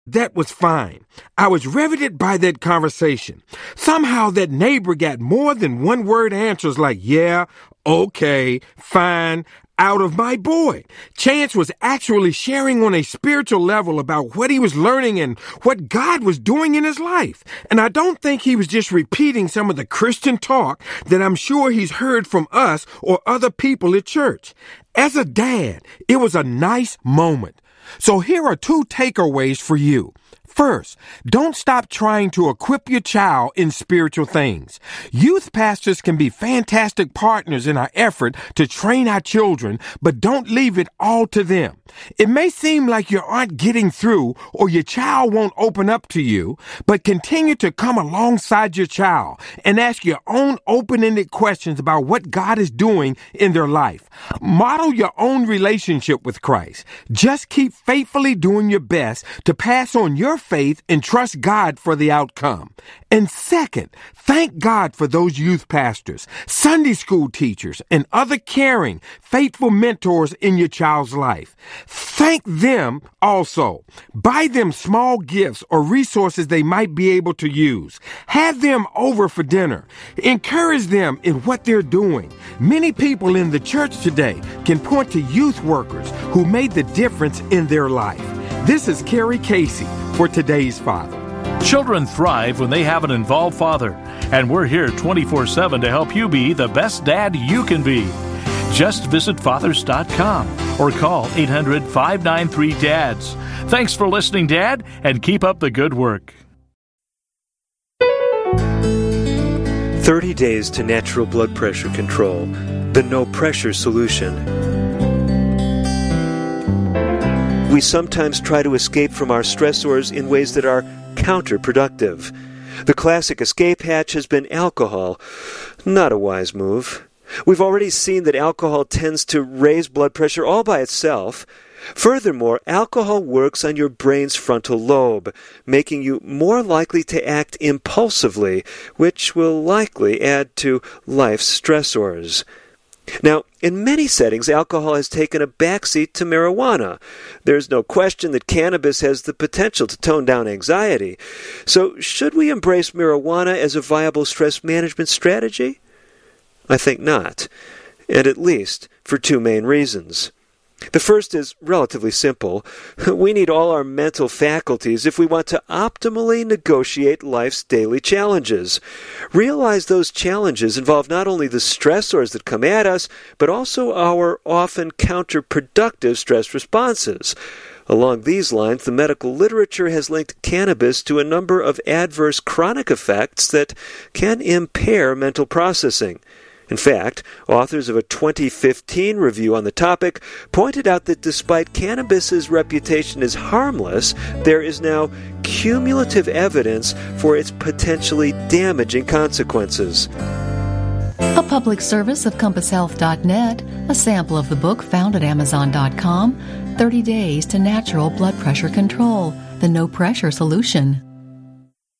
That was fine. I was riveted by that conversation. Somehow that neighbor got more than one-word answers like, yeah, okay, fine, out of my boy. Chance was actually sharing on a spiritual level about what he was learning and what God was doing in his life. And I don't think he was just repeating some of the Christian talk that I'm sure he's heard from us or other people at church. As a dad, it was a nice moment. So here are 2 takeaways for you. First, don't stop trying to equip your child in spiritual things. Youth pastors can be fantastic partners in our effort to train our children, but don't leave it all to them. It may seem like you aren't getting through or your child won't open up to you, but continue to come alongside your child and ask your own open-ended questions about what God is doing in their life. Model your own relationship with Christ. Just keep faithfully doing your best to pass on your faith and trust God for the outcome. And second, thank God for those youth pastors, Sunday school teachers, and other caring, faithful mentors in your child's life. Thank them also. Buy them small gifts or resources they might be able to use. Have them over for dinner. Encourage them in what they're doing. Many people in the church today can point to youth workers who made the difference in their life. This is Kerry Casey for Today's Father. Children thrive when they have an involved father, and we're here 24/7 to help you be the best dad you can be. Just visit fathers.com or call 800-593-DADS. Thanks for listening, Dad, and keep up the good work. 30 Days to Natural Blood Pressure Control, the No Pressure Solution. We sometimes try to escape from our stressors in ways that are counterproductive. The classic escape hatch has been alcohol. Not a wise move. We've already seen that alcohol tends to raise blood pressure all by itself. Furthermore, alcohol works on your brain's frontal lobe, making you more likely to act impulsively, which will likely add to life's stressors. Now, in many settings, alcohol has taken a backseat to marijuana. There's no question that cannabis has the potential to tone down anxiety. So, should we embrace marijuana as a viable stress management strategy? I think not, and at least for 2 main reasons. The first is relatively simple. We need all our mental faculties if we want to optimally negotiate life's daily challenges. Realize those challenges involve not only the stressors that come at us, but also our often counterproductive stress responses. Along these lines, the medical literature has linked cannabis to a number of adverse chronic effects that can impair mental processing. In fact, authors of a 2015 review on the topic pointed out that despite cannabis's reputation as harmless, there is now cumulative evidence for its potentially damaging consequences. A public service of CompassHealth.net, a sample of the book found at Amazon.com, 30 Days to Natural Blood Pressure Control, the No Pressure Solution.